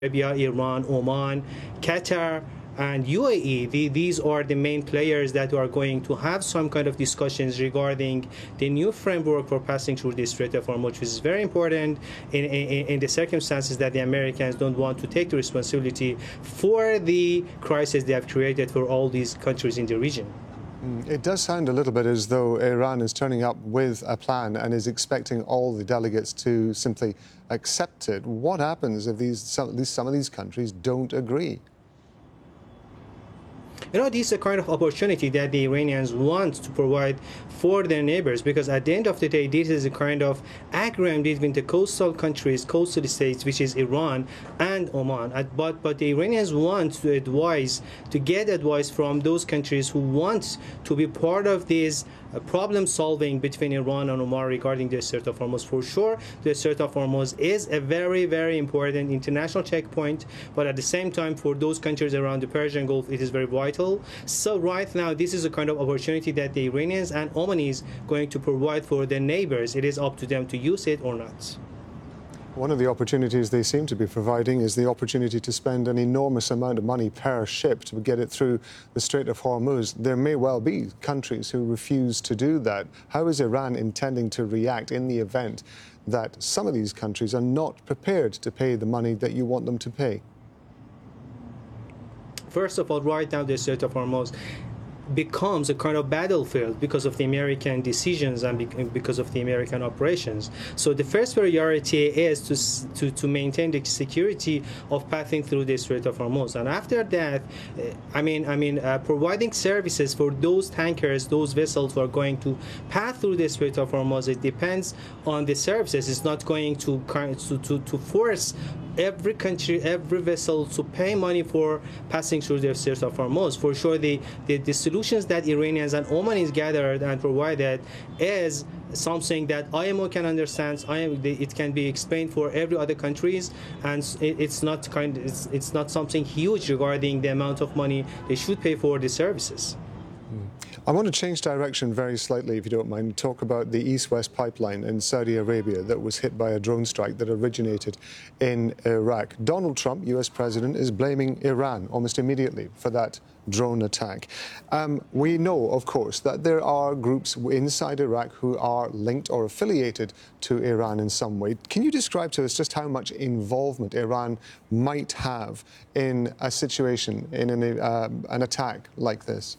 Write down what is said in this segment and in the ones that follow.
Arabia, Iran, Oman, Qatar, and UAE. These are the main players that are going to have some kind of discussions regarding the new framework for passing through the Strait of Hormuz, which is very important in the circumstances that the Americans don't want to take the responsibility for the crisis they have created for all these countries in the region. It does sound a little bit as though Iran is turning up with a plan and is expecting all the delegates to simply accept it. What happens if some of these countries don't agree? This is a kind of opportunity that the Iranians want to provide for their neighbors, because at the end of the day, this is a kind of agreement between the coastal countries, coastal states, which is Iran and Oman. But the Iranians want to get advice from those countries who want to be part of this problem solving between Iran and Oman regarding the Strait of Hormuz. For sure, the Strait of Hormuz is a very, very important international checkpoint, but at the same time, for those countries around the Persian Gulf, it is very vital. So right now, this is a kind of opportunity that the Iranians and Omanis going to provide for their neighbors. It is up to them to use it or not. One of the opportunities they seem to be providing is the opportunity to spend an enormous amount of money per ship to get it through the Strait of Hormuz. There may well be countries who refuse to do that. How is Iran intending to react in the event that some of these countries are not prepared to pay the money that you want them to pay? First of all, right now, the Strait of Hormuz becomes a kind of battlefield because of the American decisions and because of the American operations. So the first priority is to maintain the security of passing through the Strait of Hormuz, and after that, providing services for those tankers, those vessels who are going to pass through the Strait of Hormuz. It depends on the services. It's not going to force every country, every vessel to pay money for passing through the Strait of Hormuz. For sure, the solutions that Iranians and Omanis gathered and provided is something that IMO can understand. It can be explained for every other countries, and it's not something huge regarding the amount of money they should pay for the services. I want to change direction very slightly, if you don't mind, and talk about the East-West pipeline in Saudi Arabia that was hit by a drone strike that originated in Iraq. Donald Trump, US President, is blaming Iran almost immediately for that drone attack. We know, of course, that there are groups inside Iraq who are linked or affiliated to Iran in some way. Can you describe to us just how much involvement Iran might have in a situation, in an attack like this?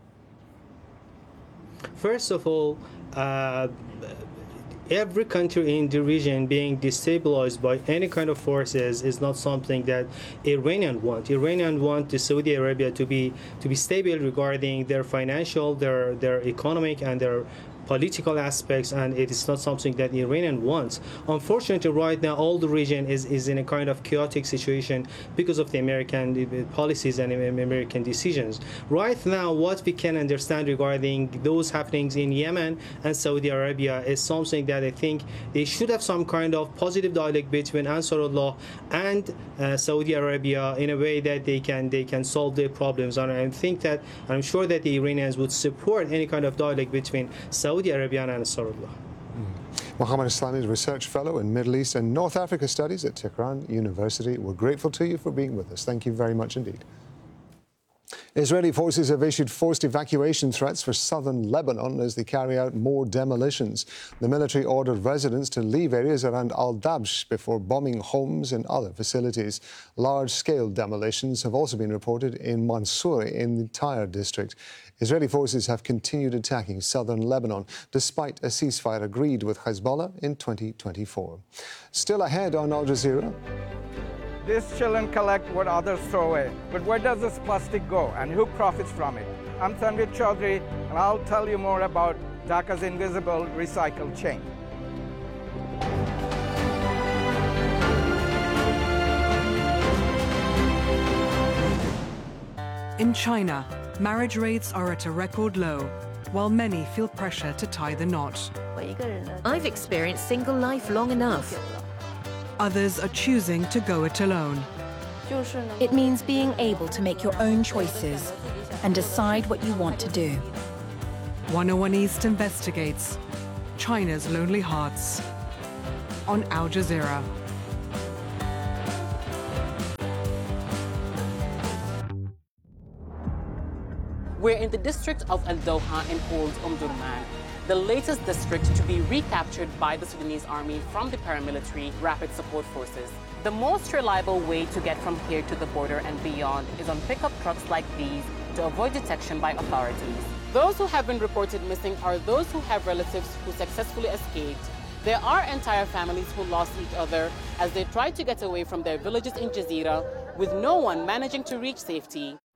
First of all, every country in the region being destabilized by any kind of forces is not something that Iranians want. Iranians want the Saudi Arabia to be stable regarding their financial, their economic, and their political aspects, and it is not something that the Iranian wants. Unfortunately, right now, all the region is in a kind of chaotic situation because of the American policies and American decisions. Right now, what we can understand regarding those happenings in Yemen and Saudi Arabia is something that I think they should have some kind of positive dialogue between Ansarullah and Saudi Arabia in a way that they can solve their problems. And I think that I'm sure that the Iranians would support any kind of dialogue between Saudi Arabia and Ansarullah. Mohammed Islami is a research fellow in Middle East and North Africa Studies at Tehran University. We're grateful to you for being with us. Thank you very much indeed. Israeli forces have issued forced evacuation threats for southern Lebanon as they carry out more demolitions. The military ordered residents to leave areas around Al-Dabsh before bombing homes and other facilities. Large-scale demolitions have also been reported in Mansour in the Tyre district. Israeli forces have continued attacking southern Lebanon despite a ceasefire agreed with Hezbollah in 2024. Still ahead on Al Jazeera. These children collect what others throw away. But where does this plastic go and who profits from it? I'm Tanvir Chaudhry, and I'll tell you more about Dhaka's invisible recycle chain. In China, marriage rates are at a record low, while many feel pressure to tie the knot. I've experienced single life long enough. Others are choosing to go it alone. It means being able to make your own choices and decide what you want to do. 101 East investigates China's lonely hearts on Al Jazeera. We're in the district of Al Doha in Old Durman, the latest district to be recaptured by the Sudanese army from the paramilitary Rapid Support Forces. The most reliable way to get from here to the border and beyond is on pickup trucks like these to avoid detection by authorities. Those who have been reported missing are those who have relatives who successfully escaped. There are entire families who lost each other as they tried to get away from their villages in Jazeera, with no one managing to reach safety.